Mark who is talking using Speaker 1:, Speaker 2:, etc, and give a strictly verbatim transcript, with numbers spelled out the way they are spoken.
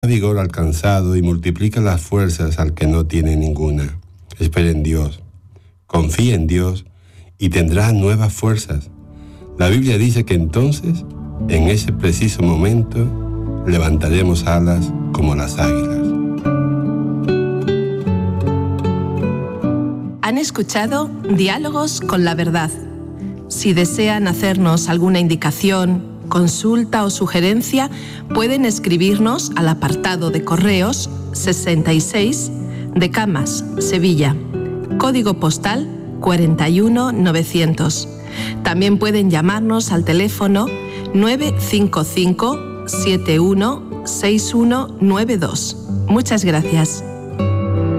Speaker 1: vigor al cansado y multiplica las fuerzas al que no tiene ninguna. Espera en Dios, confía en Dios y tendrás nuevas fuerzas. La Biblia dice que entonces, en ese preciso momento, levantaremos alas como las águilas.
Speaker 2: Han escuchado Diálogos con la Verdad. Si desean hacernos alguna indicación, consulta o sugerencia, pueden escribirnos al apartado de correos sesenta y seis de Camas, Sevilla, código postal cuarenta y uno mil novecientos. También pueden llamarnos al teléfono nueve cinco cinco, siete uno seis uno nueve dos. Muchas gracias.